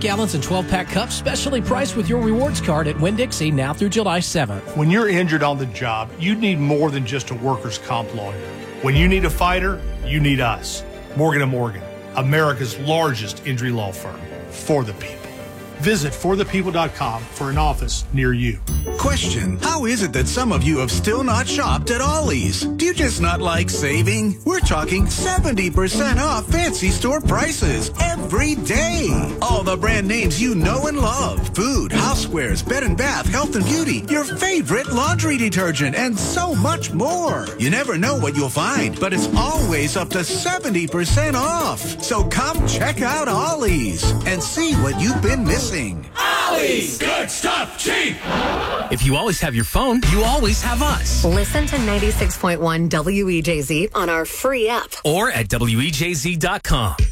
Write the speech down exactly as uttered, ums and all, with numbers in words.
Gallons and twelve-pack cups specially priced with your rewards card at Winn-Dixie now through July seventh. When you're injured on the job, you need more than just a workers' comp lawyer. When you need a fighter, you need us. Morgan and Morgan, America's largest injury law firm. For the people. Visit for the people dot com for an office near you. Question: how is it that some of you have still not shopped at Ollie's? Do you just not like saving? We're talking seventy percent off fancy store prices every day. All the brand names you know and love. Food, housewares, bed and bath, health and beauty, your favorite laundry detergent, and so much more. You never know what you'll find, but it's always up to seventy percent off. So come check out Ollie's and see what you've been missing. Ollie's! Good stuff, cheap! If you always have your phone, you always have us. Listen to ninety-six point one W E J Z on our free app. Or at W E J Z dot com.